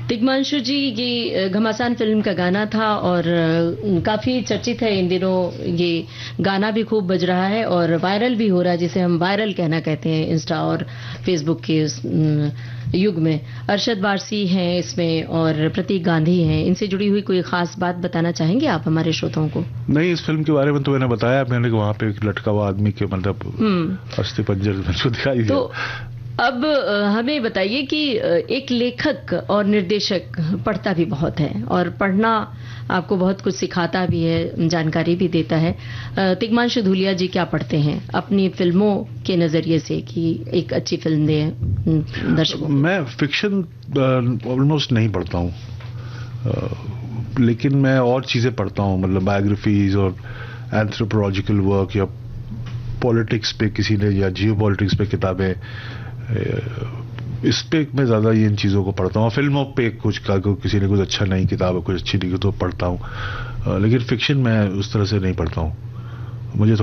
तिग्मांशु जी, ये घमासान फिल्म का गाना था और काफी चर्चित है इन दिनों। ये गाना भी खूब बज रहा है और वायरल भी हो रहा है, जिसे हम वायरल कहना कहते हैं इंस्टा और फेसबुक के युग में। अरशद वारसी हैं इसमें और प्रतीक गांधी हैं। इनसे जुड़ी हुई कोई खास बात बताना चाहेंगे आप हमारे श्रोताओं को? नहीं, इस फिल्म के बारे में तो मैंने बताया, मैंने वहाँ पे एक लटका हुआ आदमी के मतलब अस्थि पंजर में दिखाई दिया। तो अब हमें बताइए कि एक लेखक और निर्देशक पढ़ता भी बहुत है और पढ़ना आपको बहुत कुछ सिखाता भी है, जानकारी भी देता है। तिग्मांशु धूलिया जी क्या पढ़ते हैं अपनी फिल्मों के नजरिए से कि एक अच्छी फिल्म दे दर्शकों? मैं फिक्शन ऑलमोस्ट नहीं पढ़ता हूँ, लेकिन मैं और चीजें पढ़ता हूँ, मतलब बायोग्राफीज और एंथ्रोपोलॉजिकल वर्क या पॉलिटिक्स पे किसी ने या जियो पॉलिटिक्स पे किताबें, इस पे मैं ज्यादा इन चीजों को पढ़ता हूँ। फिल्मों पे कुछ किसी ने कुछ अच्छा नहीं किताब कुछ अच्छी लिखी तो पढ़ता हूँ, लेकिन फिक्शन मैं उस तरह से नहीं पढ़ता हूँ। मुझे